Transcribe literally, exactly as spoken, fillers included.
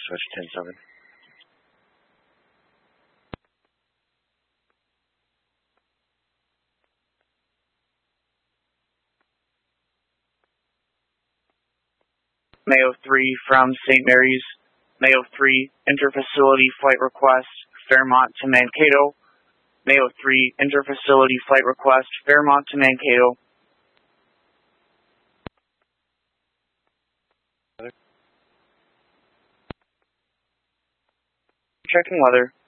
switch ten seven. Mayo three from Saint Mary's. Mayo three, interfacility flight request, Fairmont to Mankato. Mayo three, interfacility flight request, Fairmont to Mankato. Checking weather.